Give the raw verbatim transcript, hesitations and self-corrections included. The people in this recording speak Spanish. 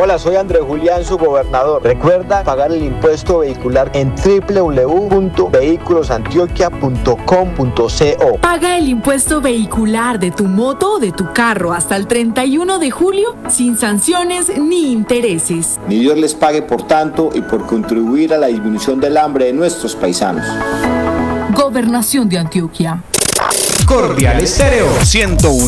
Hola, soy Andrés Julián, su gobernador. Recuerda pagar el impuesto vehicular en doble u doble u doble u punto vehículos antioquia punto com punto co. Paga el impuesto vehicular de tu moto o de tu carro hasta el treinta y uno de julio sin sanciones ni intereses. Ni Dios les pague por tanto y por contribuir a la disminución del hambre de nuestros paisanos. Gobernación de Antioquia. Cordial Estéreo ciento uno.